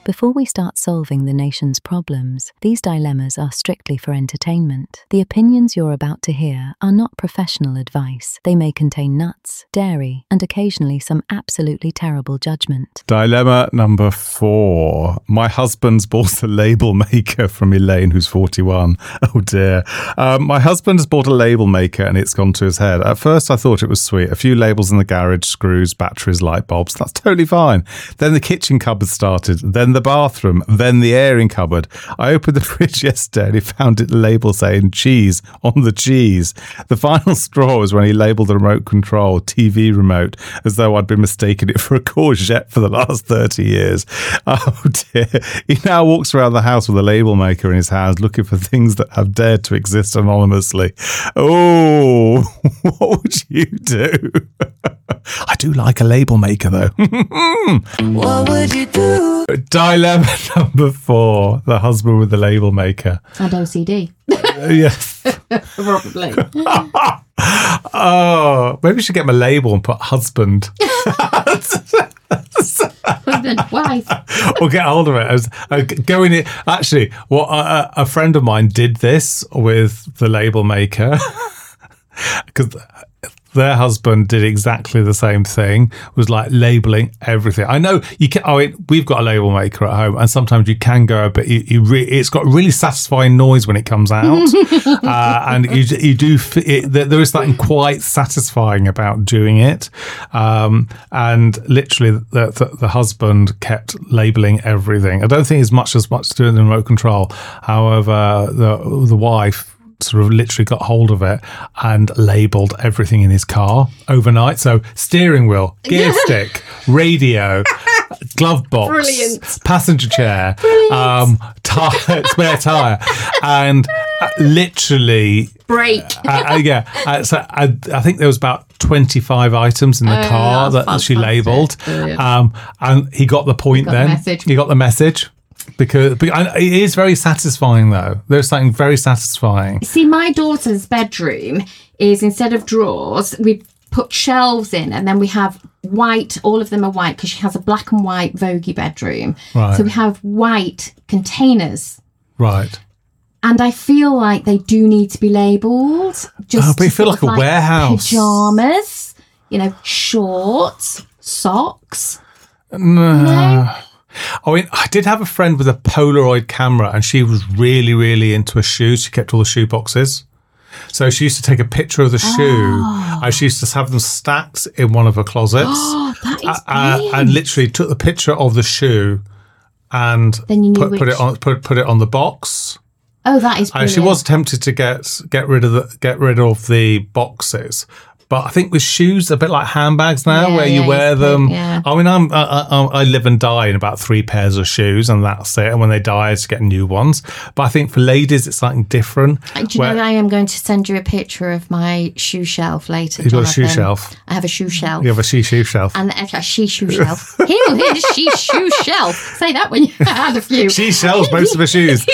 Before we start solving the nation's problems, these dilemmas are strictly for entertainment. The opinions you're about to hear are not professional advice. They may contain nuts, dairy, and occasionally some absolutely terrible judgment. Dilemma number 4. My husband's bought a label maker from Elaine, who's 41. Oh dear. My husband has bought a label maker and it's gone to his head. At first I thought it was sweet. A few labels in the garage, screws, batteries, light bulbs. That's totally fine. Then the kitchen cupboard started. Then the bathroom, then the airing cupboard. I opened the fridge yesterday and he found it label saying cheese on the cheese. The final straw was when he labelled the remote control TV remote as though I'd been mistaking it for a courgette for the last 30 years. Oh dear. He now walks around the house with a label maker in his hands looking for things that have dared to exist anonymously. Oh, what would you do? I do like a label maker though. What would you do? Dilemma number 4, the husband with the label maker. And OCD. Yes. Probably. Oh, maybe we should get him a label and put husband. Husband, wife. Or get hold of it. Going in. Actually, a friend of mine did this with the label maker because their husband did exactly the same thing, was like labelling everything. I know you can. We've got a label maker at home, and sometimes you can go a bit. It's got a really satisfying noise when it comes out, and you do. There is something quite satisfying about doing it, and literally the husband kept labelling everything. I don't think it's much to do in the remote control. However, the wife sort of literally got hold of it and labelled everything in his car overnight. So steering wheel, gear stick, radio, glove box, Brilliant. Passenger chair, spare tyre, and literally Break. So I think there was about 25 items in the car that she labelled, and he got the point. He got the message. Because it is very satisfying, though. There's something very satisfying. See, my daughter's bedroom is, instead of drawers, we put shelves in, and then we have white. All of them are white because she has a black and white Vogue bedroom. Right. So we have white containers. Right. And I feel like they do need to be labelled. Just but you feel like a warehouse. Pyjamas, shorts, socks. No. I did have a friend with a Polaroid camera, and she was really, really into her shoes. She kept all the shoe boxes. So she used to take a picture of the shoe, and she used to have them stacked in one of her closets. Oh, that is brilliant. And literally took the picture of the shoe and then you knew put it on the box. Oh, that is brilliant. And she was tempted to get rid of the boxes. But I think with shoes, a bit like handbags now, where you wear them. Yeah. I mean, I live and die in about 3 pairs of shoes, and that's it. And when they die, I just get new ones. But I think for ladies, it's something different. Do you know, I am going to send you a picture of my shoe shelf later. You've got a shoe shelf. I have a shoe shelf. You have a shoe shelf. And a she shoe shelf. Here's she shoe shelf. Say that when you had a few. She shelves most of her shoes.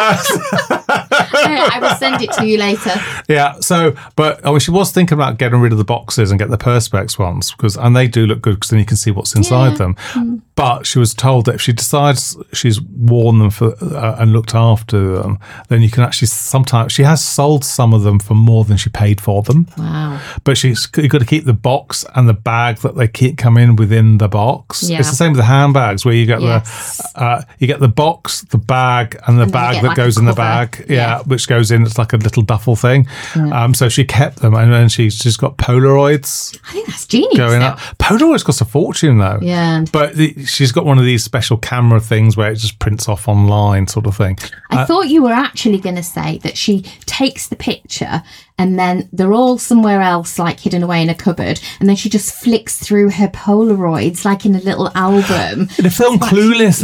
I will send it to you later. Yeah. So, but she was thinking about getting rid of the boxes and get the Perspex ones and they do look good because then you can see what's inside them. But she was told that if she decides she's worn them and looked after them, then you can actually sometimes she has sold some of them for more than she paid for them. Wow! But you've got to keep the box and the bag that they come in within the box. Yeah. It's the same with the handbags where you get the box, the bag, and the bag that goes in the bag. Yeah, which goes in. It's like a little duffel thing. Yeah. So she kept them, and then she's got Polaroids. I think that's genius. Going up. Polaroids cost a fortune though. Yeah. But she's got one of these special camera things where it just prints off online, sort of thing. I thought you were actually going to say that she takes the picture and then they're all somewhere else, like hidden away in a cupboard, and then she just flicks through her Polaroids like in a little album. In the film Clueless,